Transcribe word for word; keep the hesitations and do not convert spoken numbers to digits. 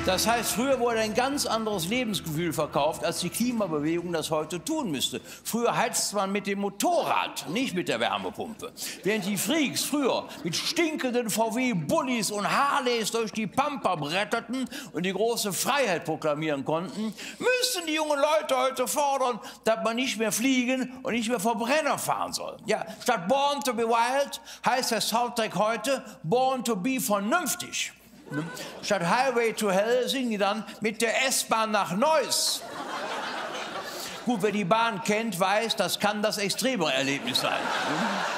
Das heißt, früher wurde ein ganz anderes Lebensgefühl verkauft, als die Klimabewegung das heute tun müsste. Früher heizte man mit dem Motorrad, nicht mit der Wärmepumpe. Während die Freaks früher mit stinkenden V W-Bullis und Harleys durch die Pampa bretterten und die große Freiheit proklamieren konnten, müssen die jungen Leute heute fordern, dass man nicht mehr fliegen und nicht mehr Verbrenner fahren soll. Ja, statt Born to be Wild heißt der Soundtrack heute Born to be vernünftig. Statt Highway to Hell singen die dann mit der S-Bahn nach Neuss. Gut, wer die Bahn kennt, weiß, das kann das extremere Erlebnis sein.